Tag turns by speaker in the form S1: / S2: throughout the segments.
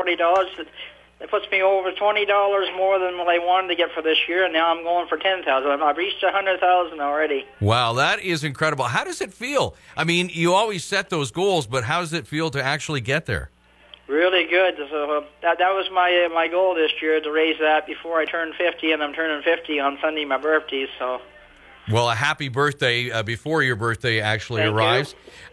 S1: $40. It puts me over $20 more than what I wanted to get for this year, and now I'm going for $10,000. I've reached $100,000 already.
S2: Wow, that is incredible. How does it feel? I mean, you always set those goals, but how does it feel to actually get there?
S1: Really good. So that was my goal this year, to raise that before I turn 50, and I'm turning 50 on Sunday, my birthday. So.
S2: Well, a happy birthday before your birthday actually arrives.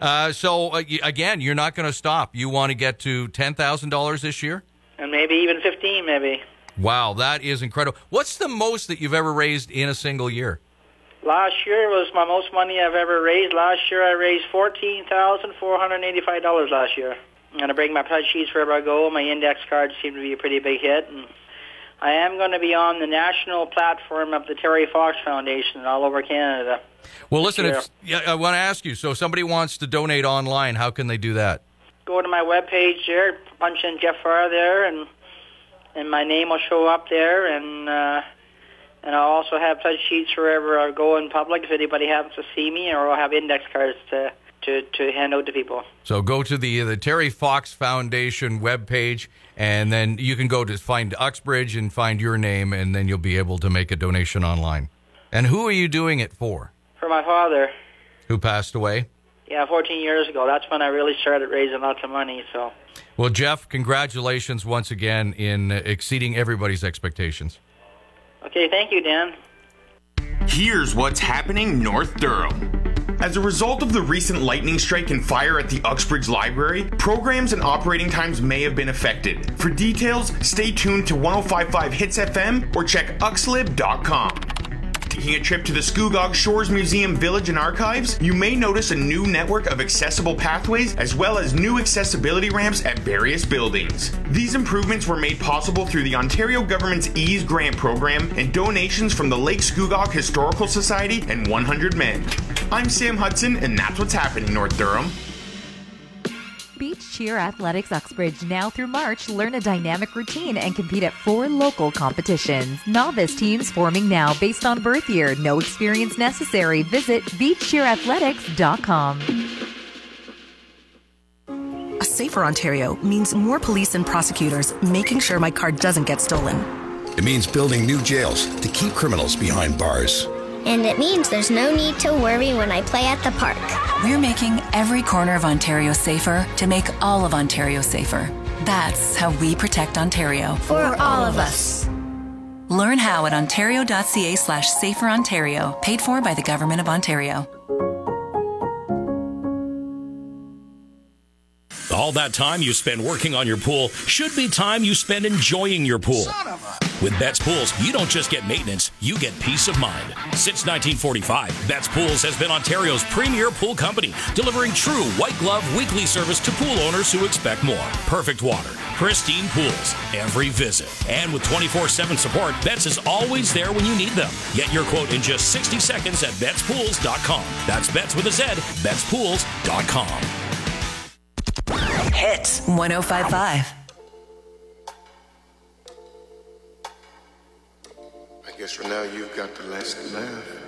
S2: Again, you're not going to stop. You want to get to $10,000 this year?
S1: And maybe even 15, maybe.
S2: Wow, that is incredible. What's the most that you've ever raised in a single year?
S1: Last year was my most money I've ever raised. Last year I raised $14,485 last year. I'm going to bring my pledge sheets wherever I go. My index cards seem to be a pretty big hit. And I am going to be on the national platform of the Terry Fox Foundation all over Canada.
S2: Well, listen, I want to ask you, so if somebody wants to donate online, how can they do that?
S1: Go to my webpage there, punch in Jeff Farr there, and my name will show up there, and I'll also have pledge sheets wherever I go in public if anybody happens to see me, or I'll have index cards to hand out to people.
S2: So go to the Terry Fox Foundation webpage, and then you can go to find Uxbridge and find your name, and then you'll be able to make a donation online. And who are you doing it for?
S1: For my father.
S2: Who passed away?
S1: Yeah, 14 years ago. That's when I really started raising lots of money. So.
S2: Well, Jeff, congratulations once again in exceeding everybody's expectations.
S1: Okay, thank you, Dan.
S3: Here's what's happening North Durham. As a result of the recent lightning strike and fire at the Uxbridge Library, programs and operating times may have been affected. For details, stay tuned to 105.5 Hits FM or check uxlib.com. Taking a trip to the Scugog Shores Museum Village and Archives, you may notice a new network of accessible pathways as well as new accessibility ramps at various buildings. These improvements were made possible through the Ontario government's EASE grant program and donations from the Lake Scugog Historical Society and 100 Men. I'm Sam Hudson, and that's what's happening, North Durham.
S4: Beach Cheer Athletics Uxbridge now through March. Learn a dynamic routine and compete at 4 local competitions. Novice teams forming now based on birth year. No experience necessary. Visit beachcheerathletics.com.
S5: A safer Ontario means more police and prosecutors making sure my car doesn't get stolen.
S6: It means building new jails to keep criminals behind bars.
S7: And it means there's no need to worry when I play at the park.
S8: We're making every corner of Ontario safer to make all of Ontario safer. That's how we protect Ontario.
S7: For all of us.
S8: Learn how at ontario.ca/saferontario, paid for by the Government of Ontario.
S9: All that time you spend working on your pool should be time you spend enjoying your pool. With Betts Pools, you don't just get maintenance, you get peace of mind. Since 1945, Betts Pools has been Ontario's premier pool company, delivering true white glove weekly service to pool owners who expect more. Perfect water, pristine pools, every visit. And with 24/7 support, Betts is always there when you need them. Get your quote in just 60 seconds at BettsPools.com. That's Betts with a Z, BettsPools.com.
S8: Hits 105.5.
S10: I guess for now you've got the last laugh.